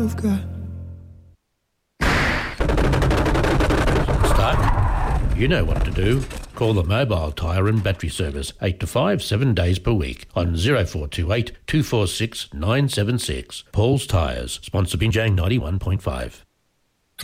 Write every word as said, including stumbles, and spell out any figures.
I've got. Stuck? You know what to do. Call the Mobile Tyre and Battery Service eight to five, seven days per week on zero four two eight, two four six, nine seven six. Paul's Tyres, sponsor Binjang ninety-one point five.